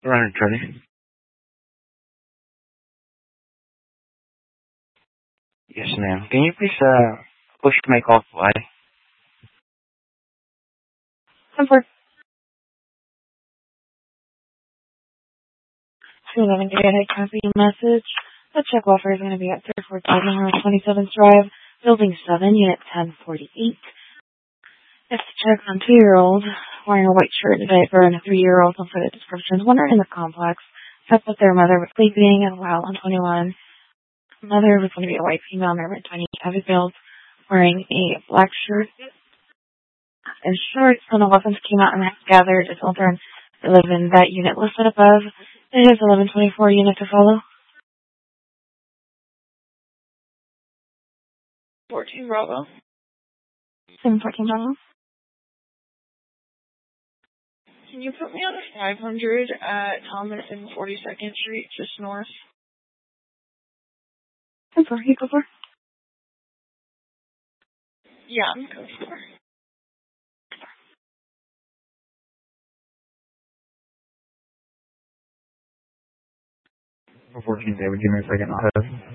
Runner Charlie. Yes, ma'am. Can you please push my call fly? Number 211, go ahead, copy message. The check offer is going to be at 34,000 27th Drive, Building 7, Unit 1048. It's a check on 2-year-old wearing a white shirt and diaper and a 3-year-old on for the descriptions. Wandering in the complex. Said that their mother was sleeping and while on 21. Mother was going to be a white female, near 20, heavy build, wearing a black shirt and shorts. When the weapons came out and gathered, the children that live in that unit listed above. It is 1124 unit to follow. 14 Bravo. 714 Bravo. Can you put me on the 500 at Thomas and 42nd Street, just north? I'm sorry, you go for? Yeah, I'm going for. 14 David, give me a second. I'll have